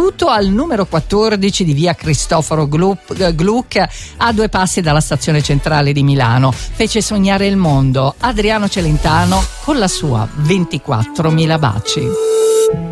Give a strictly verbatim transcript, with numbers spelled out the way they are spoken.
vissuto al numero quattordici di via Cristoforo Gluck, Gluck a due passi dalla stazione centrale di Milano. Fece sognare il mondo Adriano Celentano con la sua ventiquattromila baci.